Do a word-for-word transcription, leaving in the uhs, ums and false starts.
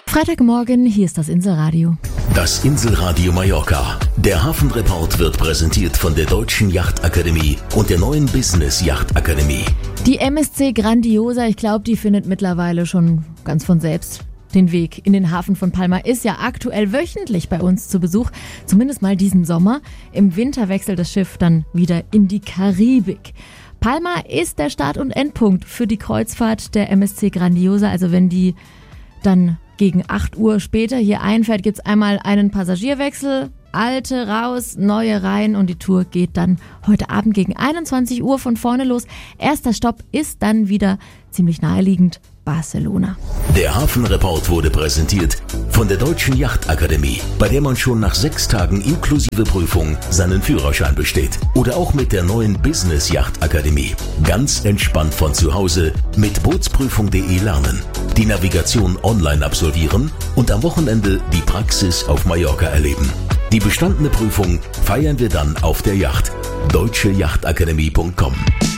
Freitagmorgen, hier ist das Inselradio. Das Inselradio Mallorca. Der Hafenreport wird präsentiert von der Deutschen Yachtakademie und der neuen Business Yachtakademie. Die M S C Grandiosa, ich glaube, die findet mittlerweile schon ganz von selbst den Weg in den Hafen von Palma, ist ja aktuell wöchentlich bei uns zu Besuch, zumindest mal diesen Sommer. Im Winter wechselt das Schiff dann wieder in die Karibik. Palma ist der Start- und Endpunkt für die Kreuzfahrt der M S C Grandiosa, also wenn die dann gegen acht Uhr später hier einfährt, gibt's einmal einen Passagierwechsel, alte raus, neue rein und die Tour geht dann heute Abend gegen einundzwanzig Uhr von vorne los. Erster Stopp ist dann wieder ziemlich naheliegend Barcelona. Der Hafenreport wurde präsentiert von der Deutschen Yachtakademie, bei der man schon nach sechs Tagen inklusive Prüfung seinen Führerschein besteht. Oder auch mit der neuen Business Yachtakademie. Ganz entspannt von zu Hause mit bootsprüfung punkt de lernen, die Navigation online absolvieren und am Wochenende die Praxis auf Mallorca erleben. Die bestandene Prüfung feiern wir dann auf der Yacht. deutsche yachtakademie punkt com